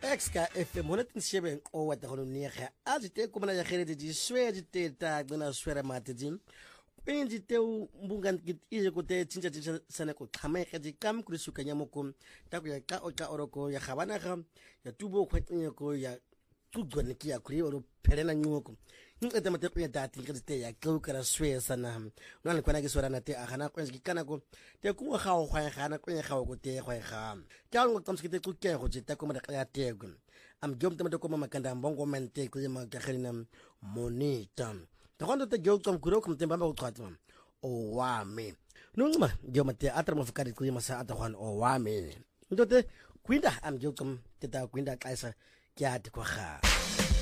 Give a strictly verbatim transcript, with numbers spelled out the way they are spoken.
Exka F M honderd zeven o wat gewoon negen. Als je te komen naar je gereden, die zweer je te taak, dan als zweer maar te zien. Penji te mbungan kit ije kote tinja tinja sana ko kama kaji kam kurisuka nyamoko taku ya ka oka oroko ya khabana ga ya tubo khwetnya ko ya tugone ki ya kuri oro pelena nyoko ngeta mate ko ya dati ngete ya ko kara swe sana no le kwana ke swara na te agana ko ngi kana ko te ku ga go khwa gana ko ya go ko te khwa ga ka ngo tsamskite ku ke go jeta ko mara ya te go am jom te mate ko mama kanda mbongo mente ko ma ka khelina monita Quando te gyo kom kuro kom temba ba kwatwa o wa me nungma gyo mate atra mo fakari ko yama sa atwan o wa me ndote kwinda am gyo kom te ta kwinda kaisa kya te kwa kha